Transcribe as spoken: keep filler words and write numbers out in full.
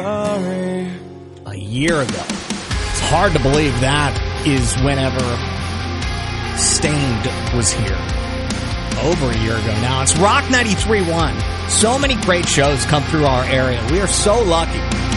A year ago. It's hard to believe that is whenever Stained was here. Over a year ago now. It's Rock ninety-three point one. So many great shows come through our area. We are so lucky